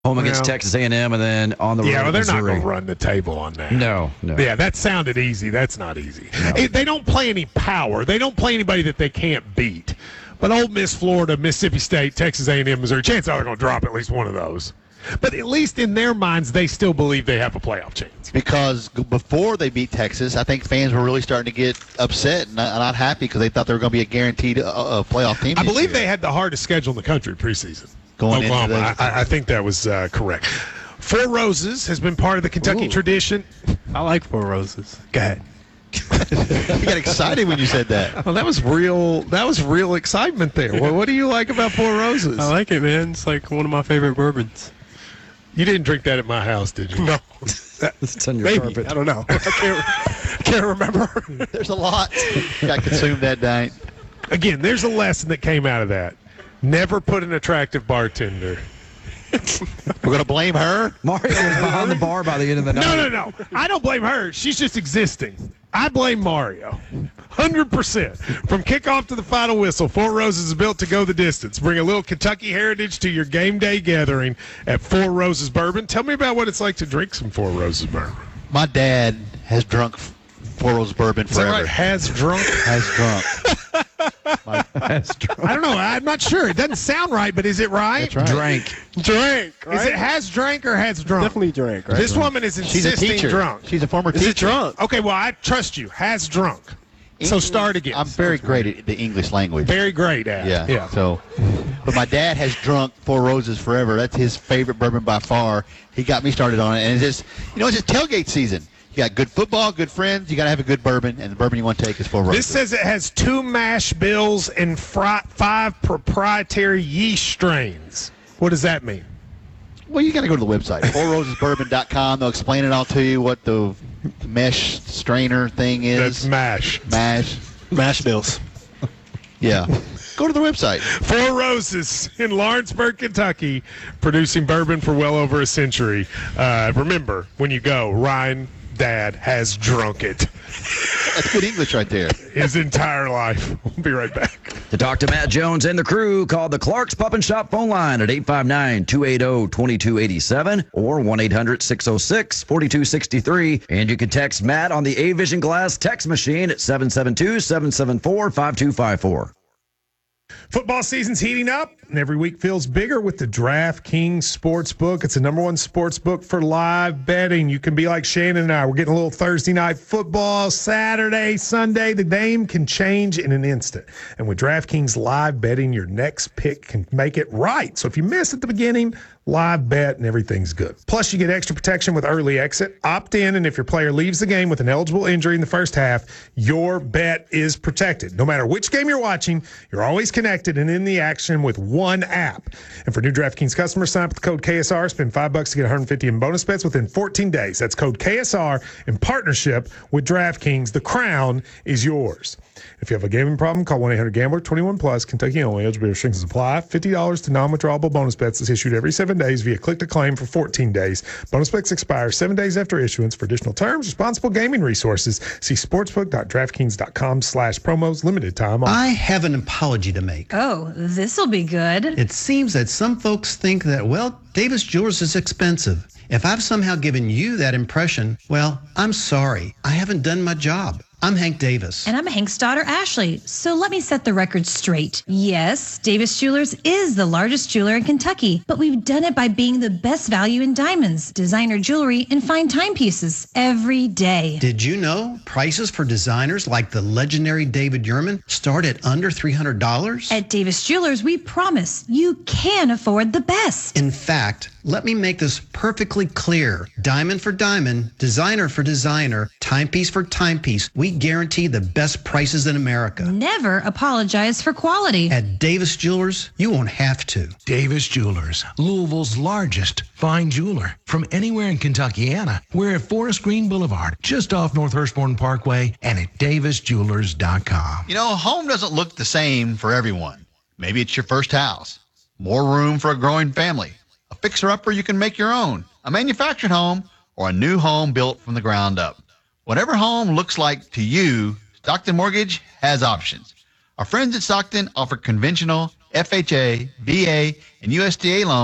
Home against Texas A&M, and then on the road. Yeah, well, they're Missouri. not going to run the table on that. No. Yeah, that sounded easy. That's not easy. No. They don't play any power. They don't play anybody that they can't beat. But Ole Miss, Florida, Mississippi State, Texas A&M, Missouri, chances are they're going to drop at least one of those. But at least in their minds, they still believe they have a playoff chance. Because before they beat Texas, I think fans were really starting to get upset and not happy because they thought they were going to be a guaranteed playoff team. I believe they had the hardest schedule in the country preseason. Going Oklahoma. into I think that was correct. Four Roses has been part of the Kentucky tradition. I like Four Roses. Go ahead. You got excited when you said that. Well, that was real excitement there. Well, what do you like about Four Roses? I like it, man. It's like one of my favorite bourbons. You didn't drink that at my house, did you? No. It's on your Maybe. carpet. I don't know. I can't remember. There's a lot got consumed that night. Again, there's a lesson that came out of that. Never put an attractive bartender. We're going to blame her? Mario was behind the bar by the end of the night. No. I don't blame her. She's just existing. I blame Mario. 100%. From kickoff to the final whistle, Four Roses is built to go the distance. Bring a little Kentucky heritage to your game day gathering at Four Roses Bourbon. Tell me about what it's like to drink some Four Roses Bourbon. My dad has drunk Four Roses Bourbon Is that forever. right? Has drunk? Has drunk. I don't know. I'm not sure. It doesn't sound right, but is it right? That's right. Drank. Drink, right? Is it has drank or has drunk? Definitely drink, right? This woman is She's a insisting teacher. drunk. She's a former Is teacher. it drunk? Okay, well, I trust you. Has drunk. So start again. I'm very great at the English language. Very great at. Yeah. So, but my dad has drunk Four Roses forever. That's his favorite bourbon by far. He got me started on it, and it's just, it's just tailgate season. You got good football, good friends. You got to have a good bourbon, and the bourbon you want to take is Four Roses. This says it has 2 mash bills and 5 proprietary yeast strains. What does that mean? Well, you got to go to the website, fourrosesbourbon.com. They'll explain it all to you, what the mesh strainer thing is. That's mash. Mash bills. Yeah. Go to the website. Four Roses in Lawrenceburg, Kentucky, producing bourbon for well over a century. Remember, when you go, Ryan, Dad, has drunk it That's good English right there. his entire life. We'll be right back. To talk to Matt Jones and the crew, call the Clark's Pup and Shop phone line at 859-280-2287 or 1-800-606-4263. And you can text Matt on the A-Vision Glass text machine at 772-774-5254. Football season's heating up, and every week feels bigger with the DraftKings Sportsbook. It's the number one sportsbook for live betting. You can be like Shannon and I. We're getting a little Thursday night football, Saturday, Sunday. The game can change in an instant. And with DraftKings live betting, your next pick can make it right. So if you miss at the beginning, live bet and everything's good. Plus, you get extra protection with early exit. Opt in, and if your player leaves the game with an eligible injury in the first half, your bet is protected. No matter which game you're watching, you're always connected and in the action with one app. And for new DraftKings customers, sign up with the code KSR. Spend $5 to get $150 in bonus bets within 14 days. That's code KSR in partnership with DraftKings. The crown is yours. If you have a gaming problem, call 1-800-GAMBLER. 21 plus. Kentucky only. Eligibility restrictions apply. $50 to non-withdrawable bonus bets is issued every 7 days via click to claim for 14 days. Bonus bets expire 7 days after issuance. For additional terms, responsible gaming resources, see sportsbook.draftkings.com/promos. Limited time. I have an apology to make. Oh, this'll be good. It seems that some folks think that, well, Davis Jewelers is expensive. If I've somehow given you that impression, well, I'm sorry. I haven't done my job. I'm Hank Davis. And I'm Hank's daughter, Ashley. So let me set the record straight. Yes, Davis Jewelers is the largest jeweler in Kentucky, but we've done it by being the best value in diamonds, designer jewelry, and fine timepieces every day. Did you know prices for designers like the legendary David Yurman start at under $300? At Davis Jewelers, we promise you can afford the best. In fact, let me make this perfectly clear. Diamond for diamond, designer for designer, timepiece for timepiece. We guarantee the best prices in America. Never apologize for quality. At Davis Jewelers, you won't have to. Davis Jewelers, Louisville's largest fine jeweler. From anywhere in Kentuckiana, we're at Forest Green Boulevard, just off North Hurstbourne Parkway, and at davisjewelers.com. Home doesn't look the same for everyone. Maybe it's your first house, more room for a growing family, a fixer-upper you can make your own, a manufactured home, or a new home built from the ground up. Whatever home looks like to you, Stockton Mortgage has options. Our friends at Stockton offer conventional, FHA, VA, and USDA loans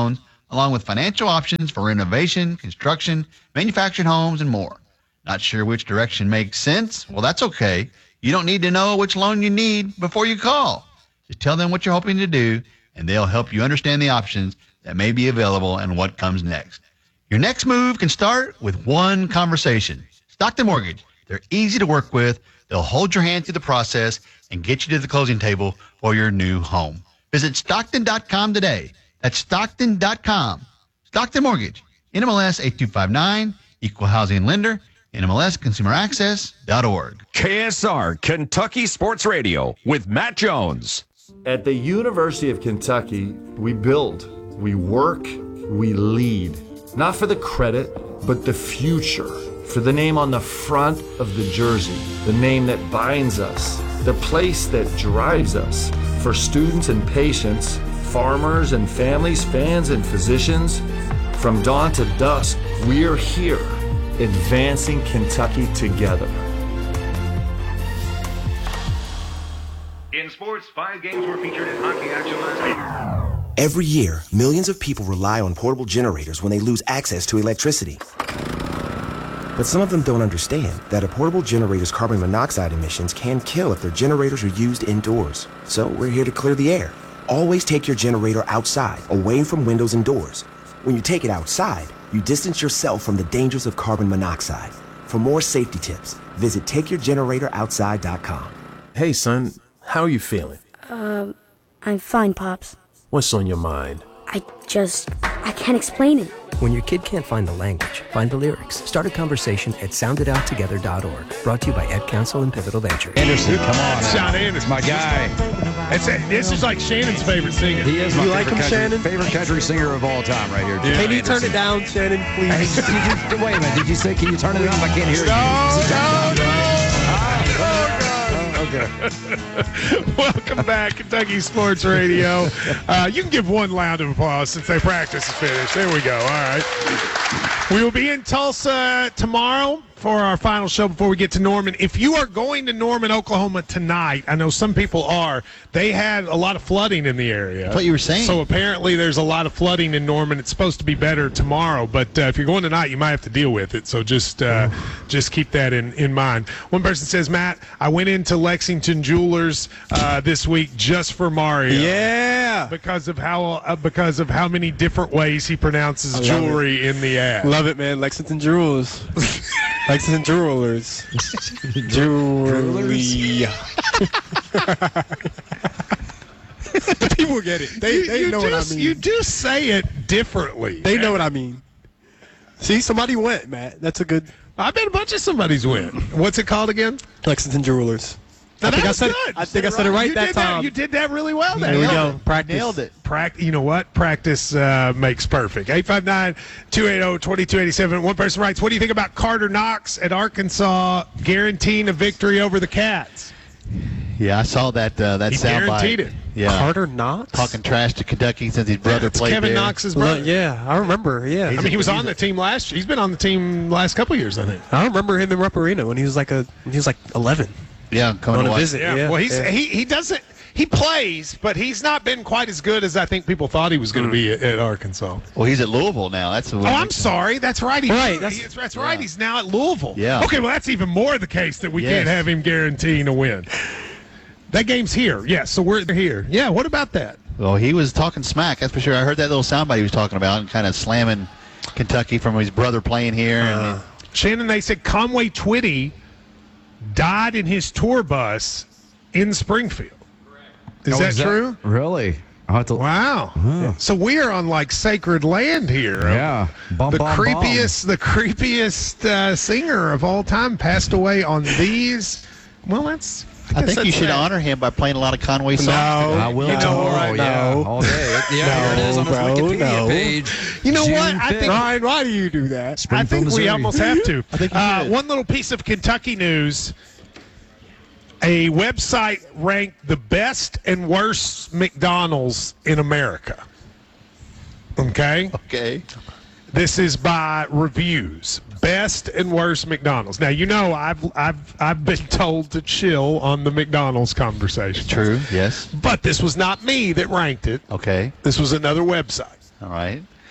along with financial options for renovation, construction, manufactured homes, and more. Not sure which direction makes sense? Well, that's okay. You don't need to know which loan you need before you call. Just tell them what you're hoping to do, and they'll help you understand the options that may be available and what comes next. Your next move can start with one conversation. Stockton Mortgage. They're easy to work with. They'll hold your hand through the process and get you to the closing table for your new home. Visit Stockton.com today. That's Stockton.com. Stockton Mortgage. NMLS 8259. Equal housing lender. NMLSconsumeraccess.org. KSR, Kentucky Sports Radio, with Matt Jones. At the University of Kentucky, we build, we work, we lead. Not for the credit, but the future. For the name on the front of the jersey, the name that binds us, the place that drives us. For students and patients, farmers and families, fans and physicians, from dawn to dusk, we're here, advancing Kentucky together. In sports, 5 games were featured in hockey action last week. Every year, millions of people rely on portable generators when they lose access to electricity. But some of them don't understand that a portable generator's carbon monoxide emissions can kill if their generators are used indoors. So we're here to clear the air. Always take your generator outside, away from windows and doors. When you take it outside, you distance yourself from the dangers of carbon monoxide. For more safety tips, visit takeyourgeneratoroutside.com. Hey, son, how are you feeling? I'm fine, Pops. What's on your mind? I can't explain it. When your kid can't find the language, find the lyrics. Start a conversation at sounditouttogether.org. Brought to you by Ed Council and Pivotal Ventures. Anderson, come on. Sean Anderson. My guy. This is like Shannon's favorite singer. He is my You like him, Shannon? favorite country singer of all time right here. Can you turn it down, Shannon, please? Wait a minute. Did you say, can you turn it up? I can't hear you. Okay. Welcome back, Kentucky Sports Radio. You can give one round of applause since their practice is finished. There we go. All right. We will be in Tulsa tomorrow for our final show before we get to Norman. If you are going to Norman, Oklahoma tonight, I know some people are, they had a lot of flooding in the area. That's what you were saying. So apparently there's a lot of flooding in Norman. It's supposed to be better tomorrow, but if you're going tonight, you might have to deal with it. So just keep that in mind. One person says, Matt, I went into Lexington Jewelers this week just for Mario. Yeah. Because of how many different ways he pronounces jewelry in the ad. Love it, man. Lexington Jewels. Lexington Jewelers. Jewelry. The people get it. They know what I mean. You do say it differently. They know what I mean. See, somebody went, Matt. That's a good. I bet a bunch of somebody's went. What's it called again? Lexington Jewelers. Now, I said it right that time. You did that really well. There we go. Practice. Nailed it. You know what? Practice makes perfect. 859-280-2287. One person writes, what do you think about Carter Knox at Arkansas guaranteeing a victory over the Cats? Yeah, I saw that soundbite. He guaranteed it. Yeah. Carter Knox? Talking trash to Kentucky since his brother played Kevin there. Knox's brother. Yeah, I remember. Yeah. I mean, he was on the team last year. He's been on the team last couple of years, I think. I remember him in Rupp Arena when he was like 11. Yeah, coming on to a watch. visit. Yeah. Well, he doesn't. He plays, but he's not been quite as good as I think people thought he was going to be at Arkansas. Well, he's at Louisville now. That's the I'm sorry. That's right. That's right. Yeah. He's now at Louisville. Yeah. Okay, well, that's even more the case that we can't have him guaranteeing a win. That game's here. Yeah, so we're here. Yeah, what about that? Well, he was talking smack, that's for sure. I heard that little soundbite he was talking about and kind of slamming Kentucky from his brother playing here. Shannon, they said Conway Twitty died in his tour bus in Springfield. Is that true? Really? Wow. Huh. So we are on like sacred land here. Yeah. The creepiest singer of all time passed away on these. Well, that's. I think you should honor him by playing a lot of Conway songs. I will tomorrow. Yeah, all day. Here it is on his Wikipedia page. You know June what? I think, Ryan, why do you do that? I think Missouri. we almost have to. I think you should. One little piece of Kentucky news. A website ranked the best and worst McDonald's in America. Okay? Okay. This is by reviews. Best and worst McDonald's. Now, you know I've been told to chill on the McDonald's conversation. True, yes. But this was not me that ranked it. Okay. This was another website. All right.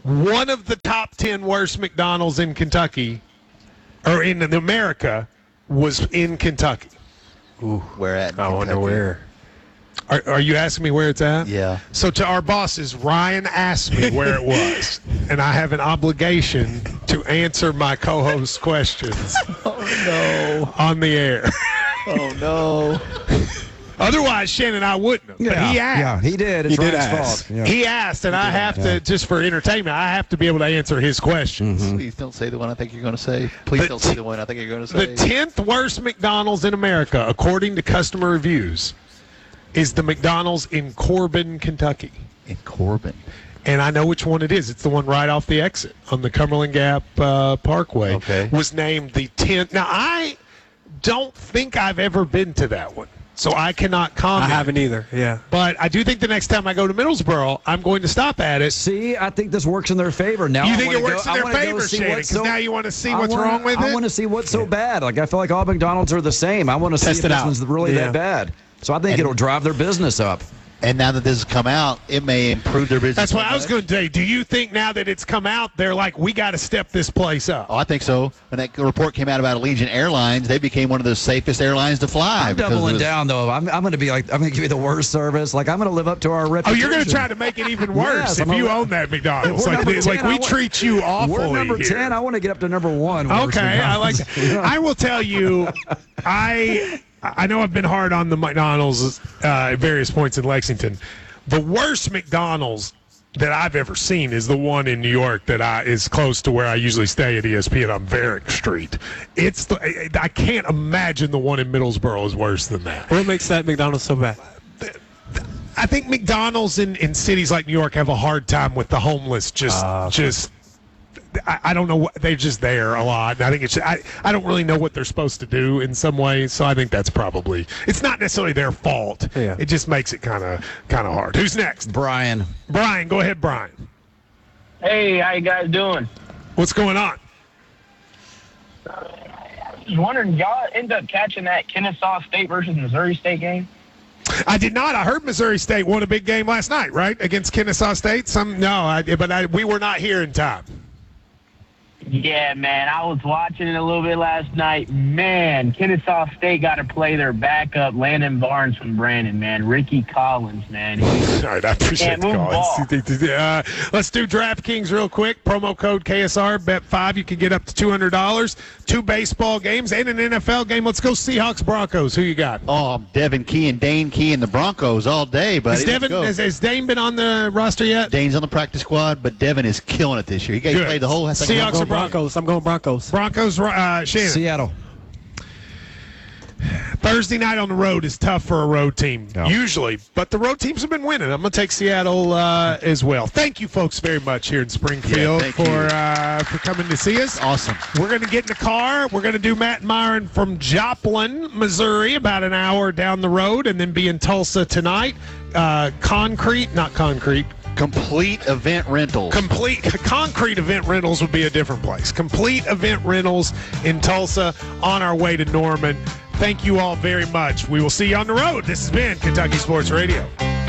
one of the top 10 worst McDonald's in Kentucky, or in America, was in Kentucky. Ooh, where at? I wonder where. Are you asking me where it's at? Yeah. So to our bosses, Ryan asked me where it was, and I have an obligation to answer my co-host's questions. Oh, no. On the air. Oh, no. Otherwise, Shannon and I wouldn't have. But he asked. Yeah, he did. It's Ryan's fault. Yeah. He asked, and I have to, just for entertainment, I have to be able to answer his questions. Mm-hmm. Please don't say the one I think you're going to say. Please don't say the one I think you're going to say. The 10th worst McDonald's in America, according to customer reviews, is the McDonald's in Corbin, Kentucky. In Corbin. And I know which one it is. It's the one right off the exit on the Cumberland Gap Parkway. Okay. Was named the 10th. Now, I don't think I've ever been to that one, so I cannot comment. I haven't either, yeah. But I do think the next time I go to Middlesboro, I'm going to stop at it. See, I think this works in their favor. Now you think it works in their favor, Shannon, because now you want to see what's wrong with it? I want to see what's so bad. Like, I feel like all McDonald's are the same. I want to see if this one's really that bad. So I think it'll drive their business up. And now that this has come out, it may improve their business. That's what I was going to say. Do you think now that it's come out, they're like, we got to step this place up? Oh, I think so. When that report came out about Allegiant Airlines, they became one of the safest airlines to fly. I'm doubling down, though. I'm going to be like, I'm going to give you the worst service. Like, I'm going to live up to our reputation. Oh, you're going to try to make it even worse if you own that McDonald's. Like we treat you awfully. We're number 10. I want to get up to number 1. Okay, I like that. I will tell you, I know I've been hard on the McDonald's at various points in Lexington. The worst McDonald's that I've ever seen is the one in New York that is close to where I usually stay at ESPN on Varick Street. I can't imagine the one in Middlesboro is worse than that. What makes that McDonald's so bad? I think McDonald's in cities like New York have a hard time with the homeless. I don't know. They're just there a lot. I think I don't really know what they're supposed to do in some ways. So I think that's probably. It's not necessarily their fault. Yeah. It just makes it kind of hard. Who's next? Brian. Brian, go ahead, Brian. Hey, how you guys doing? What's going on? I was wondering, y'all end up catching that Kennesaw State versus Missouri State game? I did not. I heard Missouri State won a big game last night, right, against Kennesaw State. We were not here in time. Yeah, man, I was watching it a little bit last night. Man, Kennesaw State got to play their backup, Landon Barnes from Brandon, man. Ricky Collins, man. All right, I appreciate the call. Let's do DraftKings real quick. Promo code KSR, bet 5. You can get up to $200. 2 baseball games and an NFL game. Let's go Seahawks Broncos. Who you got? Oh, Devin Key and Dane Key and the Broncos all day, buddy. Has Dane been on the roster yet? Dane's on the practice squad, but Devin is killing it this year. He played the whole Seahawks or Broncos. I'm going Broncos. Broncos, Shannon. Seattle. Thursday night on the road is tough for a road team, usually, but the road teams have been winning. I'm going to take Seattle as well. Thank you, folks, very much here in Springfield for coming to see us. Awesome. We're going to get in the car. We're going to do Matt and Myron from Joplin, Missouri, about an hour down the road, and then be in Tulsa tonight. Complete Event Rentals. Concrete Event Rentals would be a different place. Complete Event Rentals in Tulsa on our way to Norman. Thank you all very much. We will see you on the road. This has been Kentucky Sports Radio.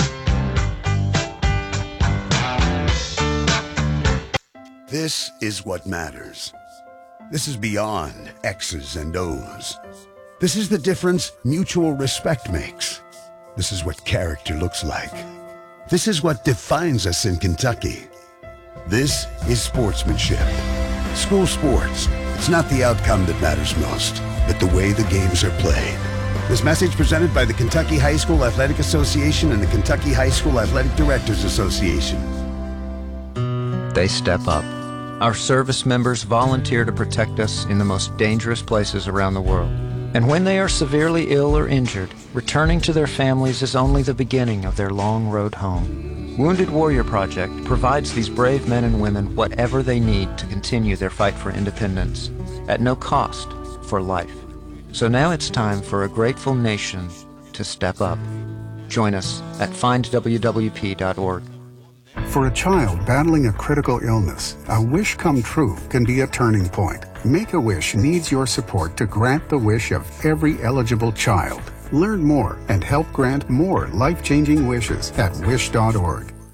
This is what matters. This is beyond X's and O's. This is the difference mutual respect makes. This is what character looks like. This is what defines us in Kentucky. This is sportsmanship. School sports. It's not the outcome that matters most, but the way the games are played. This message presented by the Kentucky High School Athletic Association and the Kentucky High School Athletic Directors Association. They step up. Our service members volunteer to protect us in the most dangerous places around the world. And when they are severely ill or injured, returning to their families is only the beginning of their long road home. Wounded Warrior Project provides these brave men and women whatever they need to continue their fight for independence, at no cost, for life. So now it's time for a grateful nation to step up. Join us at findwwp.org. For a child battling a critical illness, a wish come true can be a turning point. Make-A-Wish needs your support to grant the wish of every eligible child. Learn more and help grant more life-changing wishes at wish.org.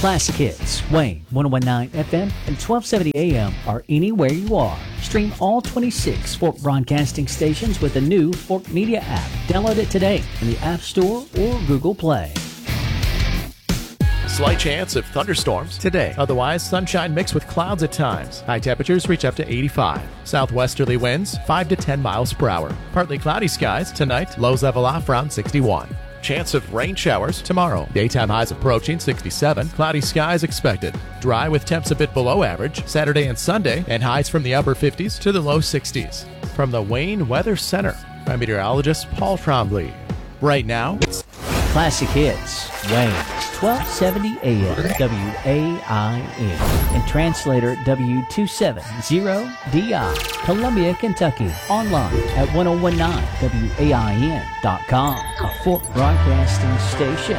Classic Hits, Wayne, 101.9 FM and 1270 AM are anywhere you are. Stream all 26 Fork broadcasting stations with the new Fork Media app. Download it today in the App Store or Google Play. Slight chance of thunderstorms today. Otherwise, sunshine mixed with clouds at times. High temperatures reach up to 85. Southwesterly winds 5 to 10 miles per hour. Partly cloudy skies tonight. Lows level off around 61. Chance of rain showers tomorrow. Daytime highs approaching 67. Cloudy skies expected. Dry with temps a bit below average Saturday and Sunday, and highs from the upper 50s to the low 60s. From the Wayne Weather Center, I'm meteorologist Paul Trombley. Right now, it's Classic Hits, Wayne, 1270 AM, WAIN, and translator W270DI, Columbia, Kentucky. Online at 1019WAIN.com, a Fork broadcasting station.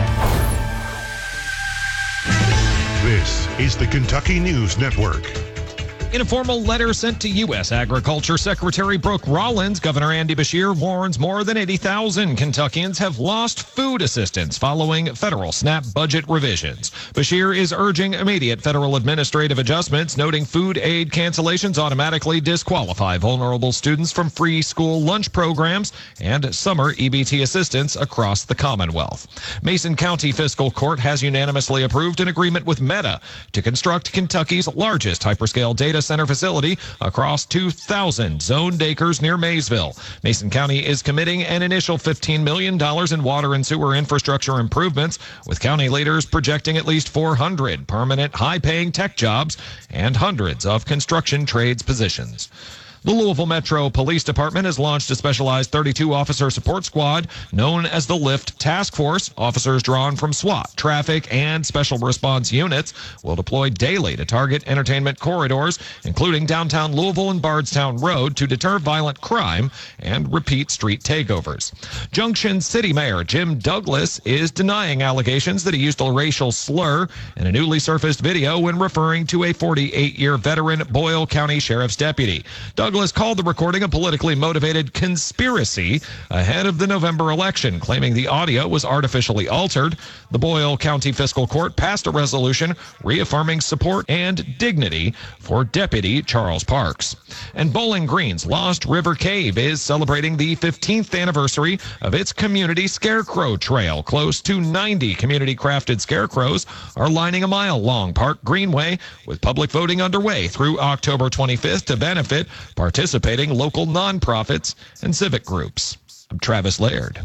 This is the Kentucky News Network. In a formal letter sent to U.S. Agriculture Secretary Brooke Rollins, Governor Andy Beshear warns more than 80,000 Kentuckians have lost food assistance following federal SNAP budget revisions. Beshear is urging immediate federal administrative adjustments, noting food aid cancellations automatically disqualify vulnerable students from free school lunch programs and summer EBT assistance across the Commonwealth. Mason County Fiscal Court has unanimously approved an agreement with Meta to construct Kentucky's largest hyperscale data center facility across 2,000 zoned acres near Maysville. Mason County is committing an initial $15 million in water and sewer infrastructure improvements, with county leaders projecting at least 400 permanent high-paying tech jobs and hundreds of construction trades positions. The Louisville Metro Police Department has launched a specialized 32-officer support squad known as the LIFT Task Force. Officers drawn from SWAT, traffic, and special response units will deploy daily to target entertainment corridors, including downtown Louisville and Bardstown Road, to deter violent crime and repeat street takeovers. Junction City Mayor Jim Douglas is denying allegations that he used a racial slur in a newly surfaced video when referring to a 48-year veteran Boyle County Sheriff's deputy. Douglas called the recording a politically motivated conspiracy ahead of the November election, claiming the audio was artificially altered. The Boyle County Fiscal Court passed a resolution reaffirming support and dignity for Deputy Charles Parks. And Bowling Green's Lost River Cave is celebrating the 15th anniversary of its community scarecrow trail. Close to 90 community-crafted scarecrows are lining a mile-long park greenway, with public voting underway through October 25th to benefit participating local nonprofits and civic groups. I'm Travis Laird.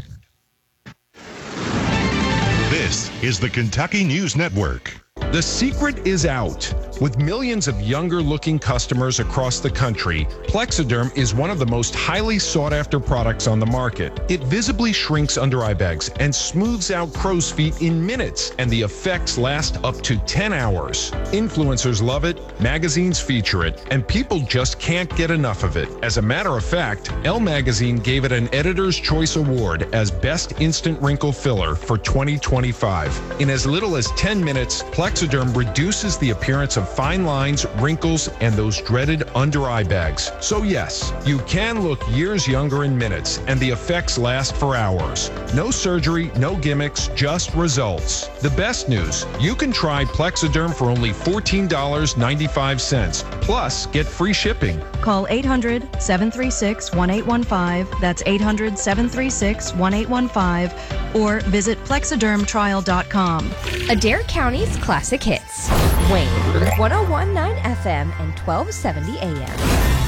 This is the Kentucky News Network. The secret is out. With millions of younger-looking customers across the country, Plexiderm is one of the most highly sought-after products on the market. It visibly shrinks under-eye bags and smooths out crow's feet in minutes, and the effects last up to 10 hours. Influencers love it, magazines feature it, and people just can't get enough of it. As a matter of fact, Elle Magazine gave it an Editor's Choice Award as Best Instant Wrinkle Filler for 2025. In as little as 10 minutes, Plexiderm reduces the appearance of fine lines, wrinkles, and those dreaded under-eye bags. So yes, you can look years younger in minutes, and the effects last for hours. No surgery, no gimmicks, just results. The best news, you can try Plexiderm for only $14.95, plus get free shipping. Call 800-736-1815. That's 800-736-1815. Or visit plexidermtrial.com. Adair County's Classic Hits. Wayne, 101.9 FM and 1270 AM.